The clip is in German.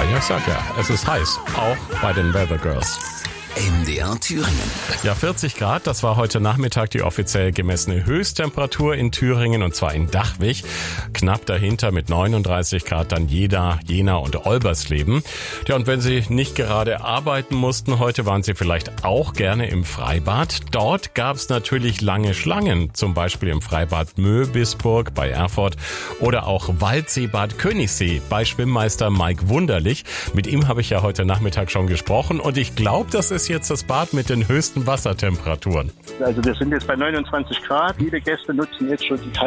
Ja, ich sag ja, es ist heiß, auch bei den Weather Girls. MDR Thüringen. Ja, 40 Grad, das war heute Nachmittag die offiziell gemessene Höchsttemperatur in Thüringen, und zwar in Dachwig. Knapp dahinter mit 39 Grad dann Jena und Olbersleben. Ja, und wenn Sie nicht gerade arbeiten mussten heute, waren Sie vielleicht auch gerne im Freibad. Dort gab es natürlich lange Schlangen, zum Beispiel im Freibad Möbisburg bei Erfurt oder auch Waldseebad Königssee bei Schwimmmeister Mike Wunderlich. Mit ihm habe ich ja heute Nachmittag schon gesprochen, und ich glaube, das ist jetzt das Bad mit den höchsten Wassertemperaturen. Also wir sind jetzt bei 29 Grad. Viele Gäste nutzen jetzt schon die